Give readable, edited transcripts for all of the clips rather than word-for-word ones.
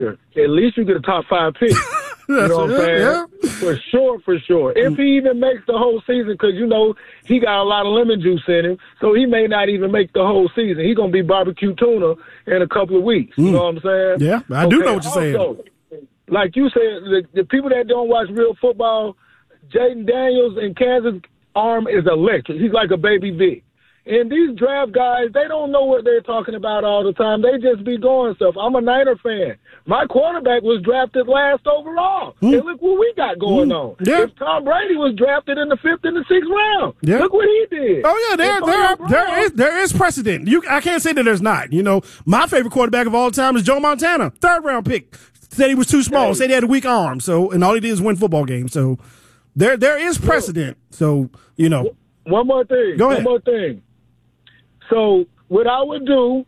at least you get a top 5 pick. You know what I'm saying? Yeah. For sure. If he even makes the whole season, because, he got a lot of lemon juice in him, so he may not even make the whole season. He's going to be barbecue tuna in a couple of weeks. You know what I'm saying? Yeah, I do know what you're saying. Like you said, the people that don't watch real football, Jaden Daniels in Kansas' arm is electric. He's like a baby Vic. And these draft guys, they don't know what they're talking about all the time. They just be doing stuff. I'm a Niner fan. My quarterback was drafted last overall. And look what we got going on. Yeah. If Tom Brady was drafted in the 5th and the 6th round, look what he did. Oh, yeah, there is precedent. I can't say that there's not. My favorite quarterback of all time is Joe Montana, 3rd-round pick. Said he was too small. Said he had a weak arm. And all he did is win football games. So there is precedent. So, One more thing. Go ahead. One more thing. So what I would do,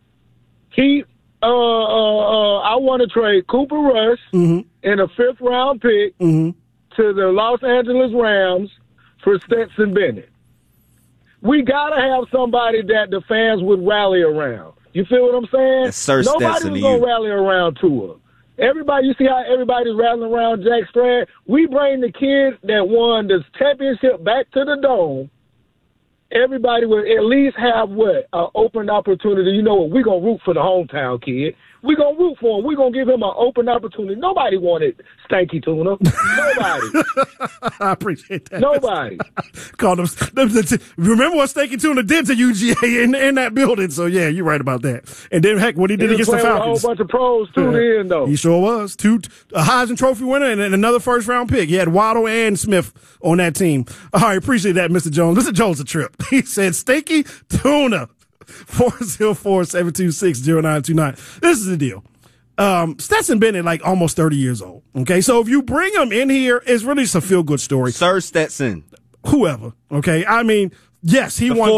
I want to trade Cooper Rush and a 5th-round pick to the Los Angeles Rams for Stetson Bennett. We got to have somebody that the fans would rally around. You feel what I'm saying? Yes, sir, Nobody was going to rally around Tua. Everybody, you see how everybody's rallying around Jack Strand? We bring the kid that won the championship back to the Dome. Everybody will at least have an open opportunity. You know what? We're going to root for the hometown kid. We're going to root for him. We're going to give him an open opportunity. Nobody wanted Stanky Tuna. Nobody. I appreciate that. Nobody. Called him. Remember what Stanky Tuna did to UGA in that building. So, yeah, you're right about that. And then, heck, what he did against the Falcons. A whole bunch of pros tuned in, though. He sure was. A Heisman Trophy winner and another 1st-round pick. He had Waddle and Smith on that team. All right, appreciate that, Mr. Jones. Mr. Jones a trip. He said, Stanky Tuna. 404-726-0929. This is the deal. Stetson Bennett, like almost 30 years old. Okay, so if you bring him in here, it's really just a feel-good story. Sir Stetson. Whoever. Okay, I mean, yes, he won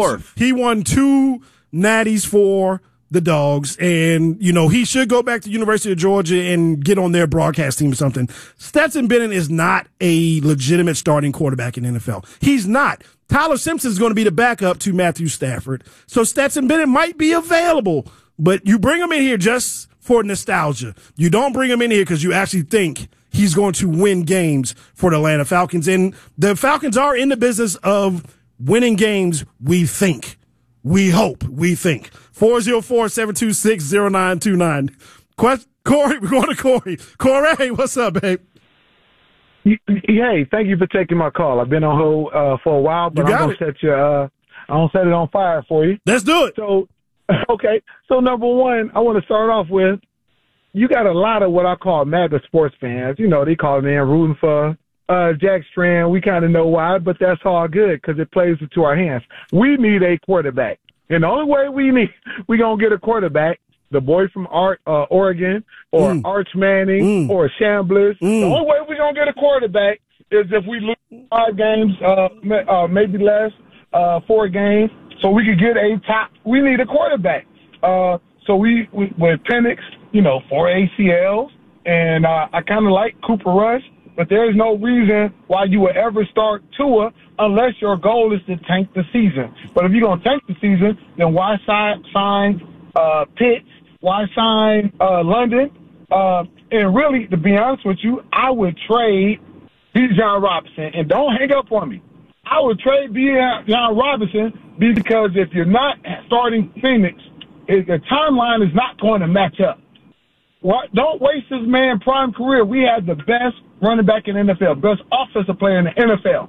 2 natties for the Dogs, and he should go back to University of Georgia and get on their broadcast team or something. Stetson Bennett is not a legitimate starting quarterback in the NFL. He's not. Tyler Simpson is going to be the backup to Matthew Stafford. So Stetson Bennett might be available, but you bring him in here just for nostalgia. You don't bring him in here because you actually think he's going to win games for the Atlanta Falcons. And the Falcons are in the business of winning games, we think. We hope. We think. 404-726-0929. Corey, we're going to Corey. Corey, what's up, babe? Hey, thank you for taking my call. I've been on hold for a while, but I'm gonna set it on fire for you. Let's do it. So, okay. So number one, I want to start off with, you got a lot of what I call MAGA sports fans. They call me in rooting for Jack Strand. We kind of know why, but that's all good because it plays into our hands. We need a quarterback, and the only way we're gonna get a quarterback, the boy from Oregon, or Arch Manning, or Shamblers. The only way we're going to get a quarterback is if we lose 5 games, maybe less, 4 games, so we could get we need a quarterback. So we with Penix, 4 ACLs, and I kind of like Cooper Rush, but there's no reason why you would ever start Tua unless your goal is to tank the season. But if you're going to tank the season, then why sign Pitts? Why sign London? And really, to be honest with you, I would trade Bijan Robinson. And don't hang up on me. I would trade Bijan Robinson because if you're not starting Phoenix, the timeline is not going to match up. Don't waste this man's prime career. We had the best running back in the NFL, best offensive player in the NFL.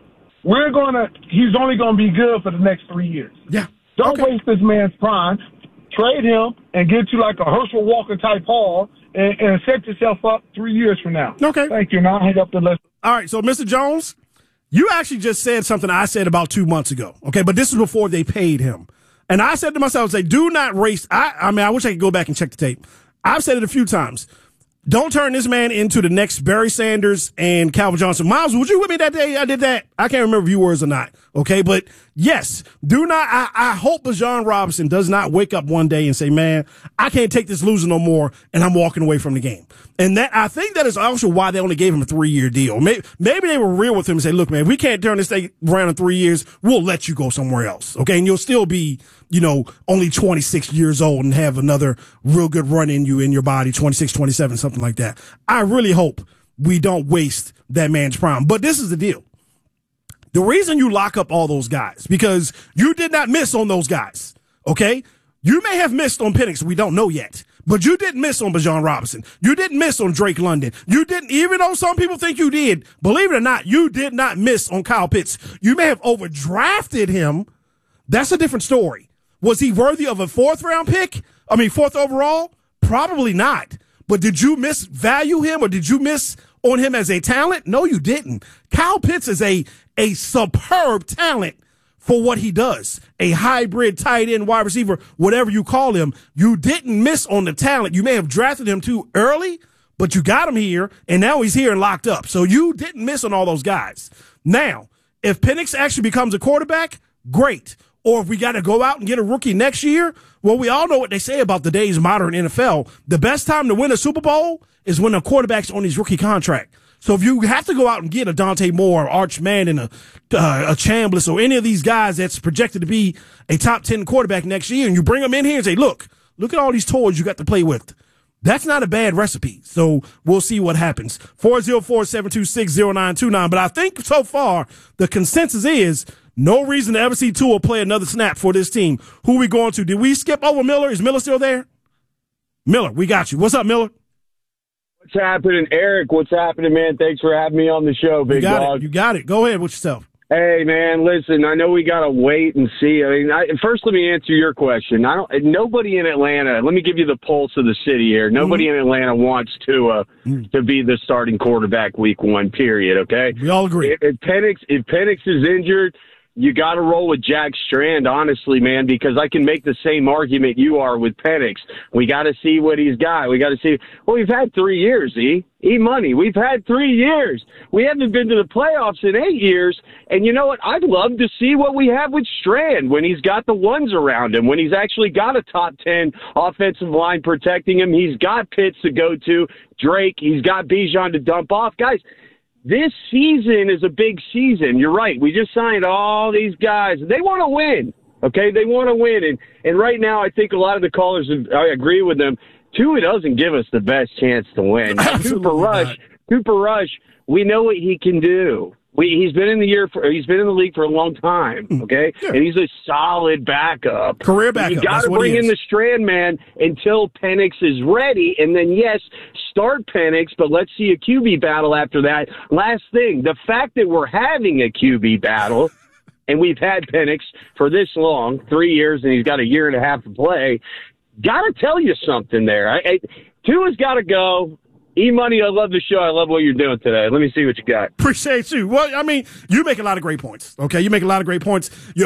He's only going to be good for the next 3 years. Yeah. Don't waste this man's prime. Trade him and get you like a Herschel Walker type haul and set yourself up 3 years from now. Okay. Thank you. Now hang up the list. All right. So, Mr. Jones, you actually just said something I said about 2 months ago. Okay. But this is before they paid him. And I said to myself, do not race. I wish I could go back and check the tape. I've said it a few times. Don't turn this man into the next Barry Sanders and Calvin Johnson. Miles, was you with me that day I did that? I can't remember if you were or not. Okay. But yes, do not. I hope Bijan Robinson does not wake up one day and say, "Man, I can't take this losing no more," and I'm walking away from the game. And that, I think that is also why they only gave him a 3-year deal. Maybe they were real with him and say, "Look, man, if we can't turn this thing around in 3 years, we'll let you go somewhere else." Okay, and you'll still be, only 26 years old and have another real good run in your body, 26, 27, something like that. I really hope we don't waste that man's prime. But this is the deal. The reason you lock up all those guys, because you did not miss on those guys, okay? You may have missed on Penix, we don't know yet, but you didn't miss on Bijan Robinson. You didn't miss on Drake London. You didn't, even though some people think you did, believe it or not, you did not miss on Kyle Pitts. You may have overdrafted him. That's a different story. Was he worthy of a fourth overall? Probably not. But did you misvalue him, or did you miss on him as a talent? No, you didn't. Kyle Pitts is a superb talent for what he does. A hybrid tight end, wide receiver, whatever you call him. You didn't miss on the talent. You may have drafted him too early, but you got him here, and now he's here and locked up. So you didn't miss on all those guys. Now, if Penix actually becomes a quarterback, great. Or if we got to go out and get a rookie next year, well, we all know what they say about today's modern NFL. The best time to win a Super Bowl is when a quarterback's on his rookie contract. So if you have to go out and get a Dante Moore, Arch Manning, a Chambliss, or any of these guys that's projected to be a top 10 quarterback next year, and you bring them in here and say, look at all these toys you got to play with. That's not a bad recipe. So we'll see what happens. 404-726-0929. But I think so far the consensus is no reason to ever see Tua play another snap for this team. Who are we going to? Did we skip over Miller? Is Miller still there? Miller, we got you. What's up, Miller? What's happening, Eric? What's happening, man? Thanks for having me on the show, big dog. You got it. Go ahead with yourself. Hey, man, listen, I know we got to wait and see. I mean, first let me answer your question. Nobody in Atlanta, let me give you the pulse of the city here. Nobody in Atlanta wants Tua to be the starting quarterback week 1, period, okay? We all agree. If Penix is injured, you got to roll with Jack Strand, honestly, man, because I can make the same argument you are with Penix. We got to see what he's got. We got to see. Well, we've had 3 years, E-Money. We've had 3 years. We haven't been to the playoffs in 8 years. And you know what? I'd love to see what we have with Strand when he's got the ones around him, when he's actually got a top 10 offensive line protecting him. He's got Pitts to go to, Drake. He's got Bijan to dump off. Guys, this season is a big season. You're right. We just signed all these guys. They want to win, okay? They want to win. And right now, I think a lot of the callers, I agree with them, Tua doesn't give us the best chance to win. Cooper Rush, we know what he can do. He's been in the league for a long time, okay? Yeah. And he's a solid backup. Career backup. You got to bring in the Strand man until Penix is ready, and then, yes, start Penix, but let's see a QB battle after that. Last thing, the fact that we're having a QB battle, and we've had Penix for this long, 3 years, and he's got a year and a half to play, got to tell you something there. Tua's got to go. E-Money, I love the show. I love what you're doing today. Let me see what you got. Appreciate you. Well, I mean, you make a lot of great points. Okay, you make a lot of great points.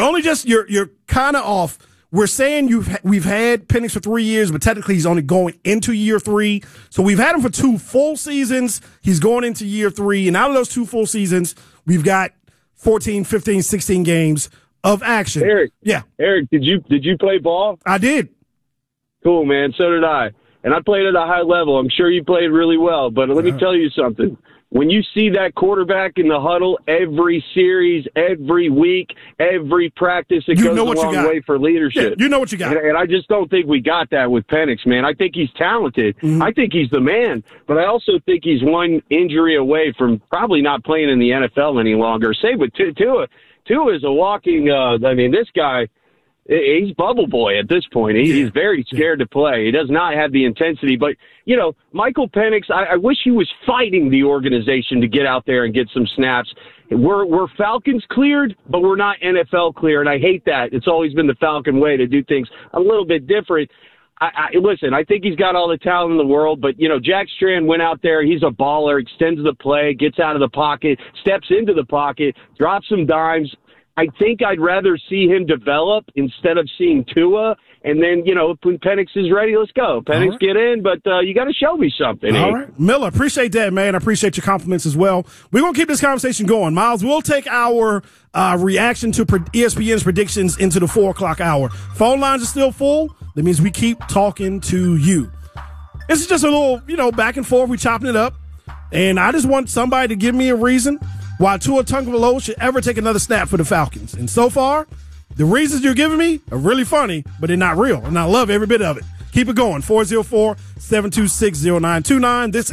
You're kind of off. We're saying we've had Penix for 3 years, but technically he's only going into year 3. So we've had him for 2 full seasons. He's going into year 3, and out of those 2 full seasons, we've got 14, 15, 16 games of action. Eric, yeah. Eric, did you play ball? I did. Cool, man. So did I. And I played at a high level. I'm sure you played really well. But let me tell you something. When you see that quarterback in the huddle every series, every week, every practice, it goes a long way for leadership. Yeah, you know what you got. And I just don't think we got that with Penix, man. I think he's talented. Mm-hmm. I think he's the man. But I also think he's one injury away from probably not playing in the NFL any longer. Same with Tua. Tua is a walking this guy, he's bubble boy at this point. He's very scared to play. He does not have the intensity. But, Michael Penix, I wish he was fighting the organization to get out there and get some snaps. We're Falcons cleared, but we're not NFL clear, and I hate that. It's always been the Falcon way to do things a little bit different. Listen, I think he's got all the talent in the world, but, Jack Strand went out there. He's a baller, extends the play, gets out of the pocket, steps into the pocket, drops some dimes. I think I'd rather see him develop instead of seeing Tua And then, when Penix is ready, let's go. Penix, get in, but you got to show me something. All right. Miller, appreciate that, man. I appreciate your compliments as well. We're going to keep this conversation going. Miles, we'll take our reaction to ESPN's predictions into the 4 o'clock hour. Phone lines are still full. That means we keep talking to you. This is just a little, back and forth. We chopping it up. And I just want somebody to give me a reason why Tua Tagovailoa should ever take another snap for the Falcons. And so far, the reasons you're giving me are really funny, but they're not real. And I love every bit of it. Keep it going. 404-726-0929. This